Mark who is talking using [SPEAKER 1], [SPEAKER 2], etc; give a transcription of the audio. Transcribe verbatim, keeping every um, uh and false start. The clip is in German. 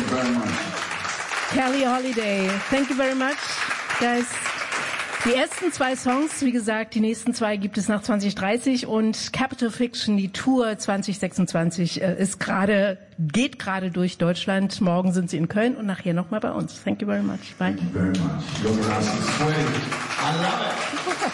[SPEAKER 1] very much.
[SPEAKER 2] Kelly Holiday, thank you very much, guys. Die ersten zwei Songs, wie gesagt, die nächsten zwei gibt es nach zwanzig dreißig und Capital Fiction, die Tour zwanzig sechsundzwanzig, ist gerade, geht gerade durch Deutschland. Morgen sind sie in Köln und nachher nochmal bei uns. Thank you very much. Bye.
[SPEAKER 1] Thank you very much. I love it.